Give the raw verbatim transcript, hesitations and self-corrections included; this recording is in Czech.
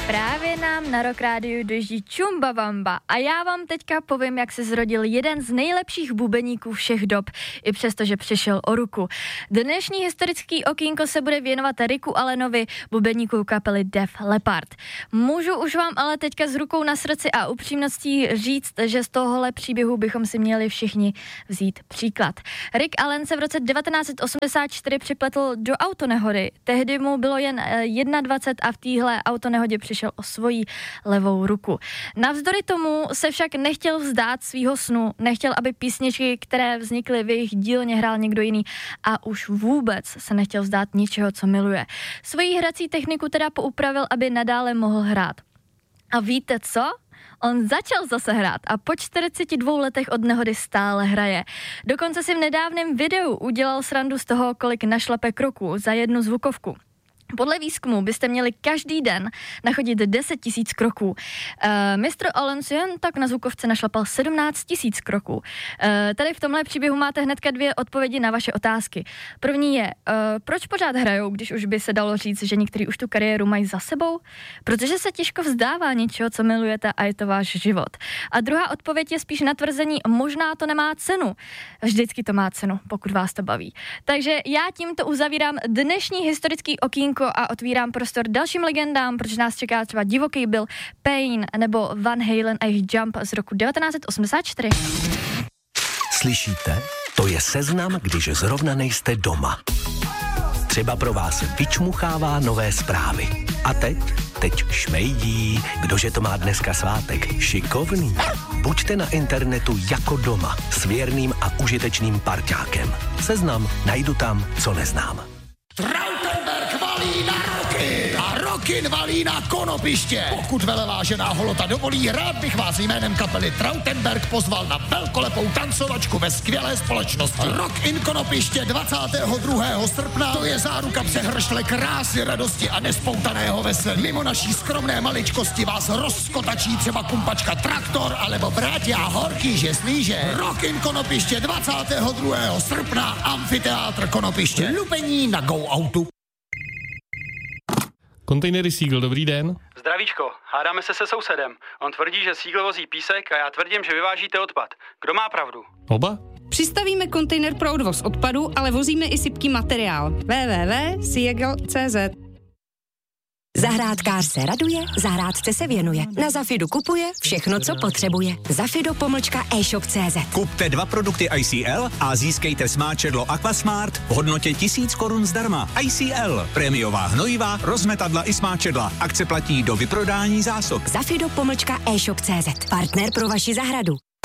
Právě nám na Rock Rádiu dojíždí Chumbawamba a já vám teďka povím, jak se zrodil jeden z nejlepších bubeníků všech dob, i přesto, že přišel o ruku. Dnešní historický okýnko se bude věnovat Ricku Allenovi, bubeníku kapely Def Leppard. Můžu už vám ale teďka s rukou na srdci a upřímností říct, že z tohohle příběhu bychom si měli všichni vzít příklad. Rick Allen se v roce devatenáct set osmdesát čtyři připletl do autonehody. Tehdy mu bylo jen dvacet jedna a v téhle autonehodě přišel o svoji levou ruku. Navzdory tomu se však nechtěl vzdát svýho snu, nechtěl, aby písničky, které vznikly v jejich dílně, hrál někdo jiný a už vůbec se nechtěl vzdát ničeho, co miluje. Svoji hrací techniku teda poupravil, aby nadále mohl hrát. A víte co? On začal zase hrát a po čtyřiceti dvou letech od nehody stále hraje. Dokonce si v nedávném videu udělal srandu z toho, kolik našlape kroků za jednu zvukovku. Podle výzkumu byste měli každý den nachodit deset tisíc kroků. Uh, mistr Allen si jen tak na zvukovce našlapal sedmnáct tisíc kroků. Uh, tady v tomhle příběhu máte hnedka dvě odpovědi na vaše otázky. První je, uh, proč pořád hrajou, když už by se dalo říct, že někteří už tu kariéru mají za sebou? Protože se těžko vzdává něčeho, co milujete a je to váš život. A druhá odpověď je spíš na tvrzení, možná to nemá cenu. Vždycky to má cenu, pokud vás to baví. Takže já tímto uzavírám dnešní historický okýnko a otvírám prostor dalším legendám, protože nás čeká třeba Divoký Bill, Pain nebo Van Halen a jejich Jump z roku devatenáct set osmdesát čtyři. Slyšíte? To je seznam, když zrovna nejste doma. Třeba pro vás vyčmuchává nové zprávy. A teď? Teď šmejdí. Kdože to má dneska svátek? Šikovný. Buďte na internetu jako doma s věrným a užitečným parťákem. Seznam najdu tam, co neznám. Trautenberg valí na Rockin a Rockin valí na Konopiště. Pokud velevážená holota dovolí, rád bych vás jménem kapely Trautenberg pozval na velkolepou tancovačku ve skvělé společnosti. Rock in Konopiště dvacátého druhého srpna. To je záruka přehršle krásy, radosti a nespoutaného veselí. Mimo naší skromné maličkosti vás rozkotačí třeba kumpačka Traktor alebo bratia Horkýže Slíže. Rock in Konopiště dvacátého druhého srpna, Amfiteátr Konopiště. Lupení na Go Autu. Kontejnery Seagull, dobrý den. Zdravíčko, hádáme se se sousedem. On tvrdí, že Seagull vozí písek a já tvrdím, že vyvážíte odpad. Kdo má pravdu? Oba? Přistavíme kontejner pro odvoz odpadu, ale vozíme i sypký materiál. w w w tečka seagull tečka c z Zahrádkář se raduje, zahrádce se věnuje. Na Zafidu kupuje všechno, co potřebuje. Zafido pomlčka e-shop tečka c z. Kupte dva produkty I C L a získejte smáčedlo Aquasmart v hodnotě tisíc korun zdarma. I C L, prémiová hnojivá, rozmetadla i smáčedla. Akce platí do vyprodání zásob. Zafido pomlčka e-shop tečka c z. Partner pro vaši zahradu.